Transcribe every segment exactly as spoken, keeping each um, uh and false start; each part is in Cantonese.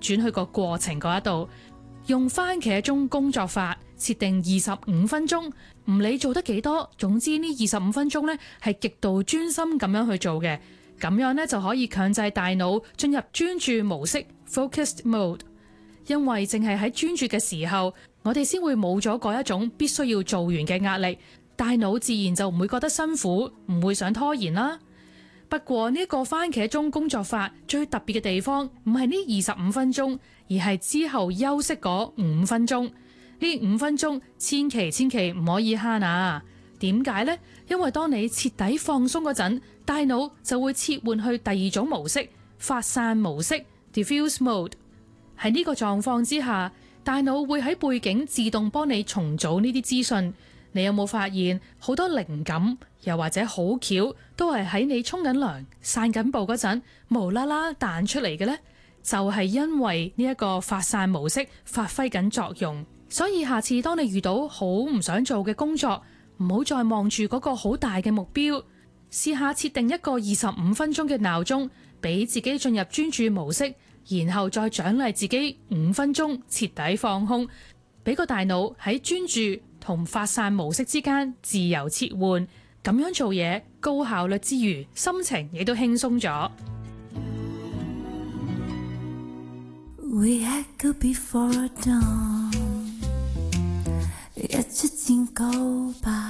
轉去個過程嗰一度，用番茄鐘工作法設定二十五分鐘，唔理做得幾多，總之呢二十五分鐘呢係極度專心咁樣去做嘅，咁樣呢就可以強制大腦進入專注模式 （focused mode）。因為淨係喺專注嘅時候，我哋先會冇咗嗰一種必須要做完嘅壓力，大腦自然就唔會覺得辛苦，唔會想拖延啦。不過呢個番茄鐘工作法最特別嘅地方，唔係呢二十五分鐘，而係之後休息嗰五分鐘。呢五分鐘千祈千祈唔可以慳啊！點解呢？因為當你徹底放鬆嗰陣，大腦就會切換去第二種模式，發散模式 （diffuse mode）。喺呢個狀況之下，大腦會喺背景自動幫你重組呢啲資訊。你有冇發現好多靈感又或者好巧都係喺你沖緊涼、散緊步嗰陣無啦啦彈出嚟嘅呢？就係因為呢一個發散模式發揮緊作用。所以下次當你遇到好唔想做嘅工作，唔好再望住嗰個好大嘅目標，試下設定一個二十五分鐘嘅鬧鐘，俾自己進入專注模式，然後再獎勵自己五分鐘徹底放空，俾個大腦喺專注同發散模式之間自由切換，咁樣做嘢高效率之餘，心情亦都輕鬆咗。 We echo before dawn， 一出戰告吧。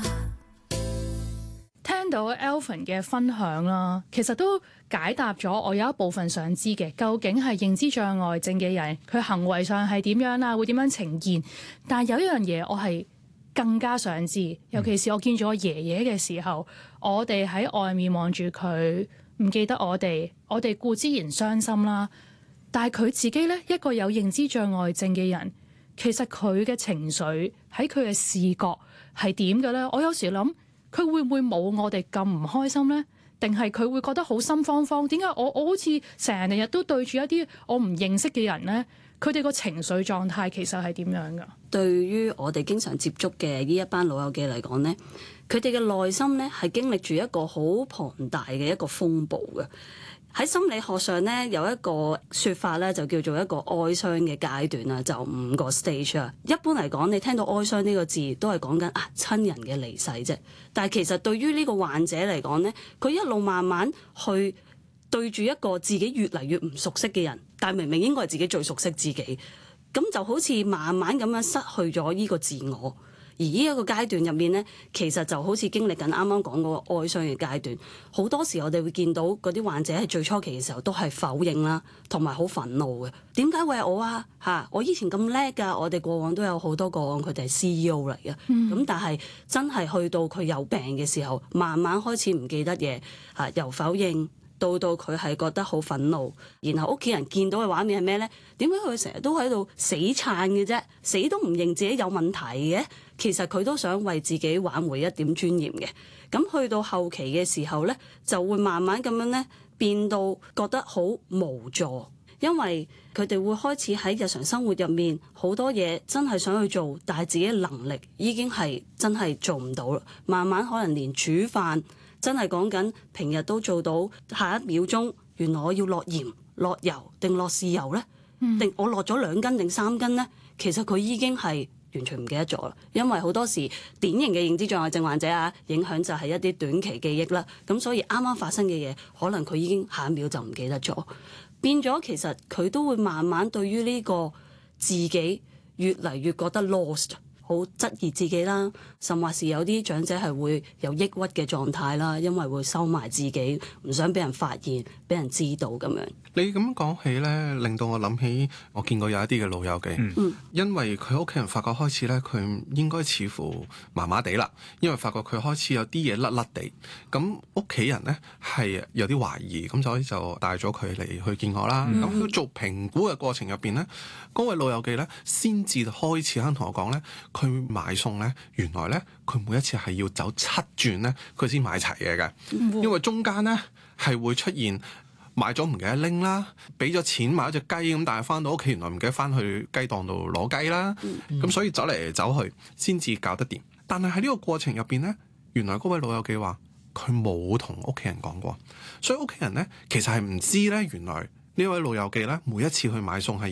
聽到 Alvin 嘅分享啦，其實都解答咗我有一部分想知嘅，究竟係認知障礙症嘅人佢行為上係點樣啊，會點樣呈現？但係有一樣嘢我係更加想知，尤其是我見咗我爺爺嘅時候，我哋喺外面望住佢，唔記得我哋，我哋固之然傷心啦。但係佢自己呢，一個有認知障礙症嘅人，其實佢嘅情緒喺佢嘅視覺係點嘅呢？我有時諗佢會唔會冇我哋咁唔開心呢？定係佢會覺得好心慌慌？點解我我好似成日日都對住一啲我唔認識嘅人呢？佢哋個情緒狀態其實係點樣㗎？ 對於我哋經常接觸嘅呢一班老友記嚟講呢，佢哋嘅內心呢係經歷住一個好龐大嘅一個風暴嘅。喺心理學上咧，有一個說法咧，就叫做一個哀傷嘅階段啦，就五個 stage 啊。一般嚟講，你聽到哀傷呢個字，都係講緊啊親人嘅離世啫。但係其實對於呢個患者嚟講咧，佢一路慢慢去對住一個自己越嚟越唔熟悉嘅人，但係明明應該係自己最熟悉自己，咁就好似慢慢咁樣失去咗呢個自我。而呢一個階段入面咧，其實就好似經歷緊啱啱講嗰個哀傷嘅階段。好多時我哋會見到嗰啲患者喺最初期嘅時候都係否認啦，同埋好憤怒嘅。點解會係我啊？嚇！我以前咁叻㗎，我哋過往都有好多個案，佢哋係 C E O 嚟嘅。咁、嗯、但係真係去到佢有病嘅時候，慢慢開始唔記得嘢嚇，由否認到到佢係覺得好憤怒，然後屋企人見到嘅畫面係咩咧？點解佢成日都喺度死撐嘅啫？死都唔認自己有問題嘅？其實佢都想為自己挽回一點尊嚴嘅。咁去到後期嘅時候咧，就會慢慢咁樣咧變到覺得好無助，因為佢哋會開始喺日常生活入面好多嘢真係想去做，但係自己嘅能力已經係真係做唔到啦。慢慢可能連煮飯真係講緊平日都做到，下一秒鐘原來我要落鹽、落油定落豉油咧，定、嗯、我落咗兩斤定三斤咧？其實佢已經係完全唔記得咗啦，因為好多時典型嘅認知障礙症患者啊，影響就係一啲短期記憶啦。咁所以啱啱發生嘅嘢，可能佢已經下一秒就唔記得咗，變咗其實佢都會慢慢對於呢個自己越嚟越覺得 lost， 好質疑自己啦，甚或是有啲長者係會有抑鬱嘅狀態啦，因為會收埋自己，唔想俾人發現、俾人知道咁樣。 你咁講起咧，令到我諗起我見過有一啲嘅老友記，嗯、因為佢屋企人發覺開始咧，佢應該似乎麻麻地啦，因為發覺佢開始有啲嘢甩甩地，咁屋企人咧係有啲懷疑，咁所以就帶咗佢嚟去見我啦。咁佢、嗯、做評估嘅過程入邊咧，嗰位老友記咧先至開始肯同我講咧，佢買餸咧，原來咧佢每一次係要走七轉咧，佢先買齊嘢嘅，嗯、因為中間咧係會出現。買咗唔記得拎啦，俾咗錢買咗隻雞咁，但係翻到屋企原來唔記得翻去雞檔度攞雞啦，咁、嗯、所以走嚟走去先至搞得掂。但係喺呢個過程入邊咧，原來嗰位老友記話佢冇同屋企人講過，所以屋企人咧其實係唔知咧，原來呢位老友記咧每一次去買餸係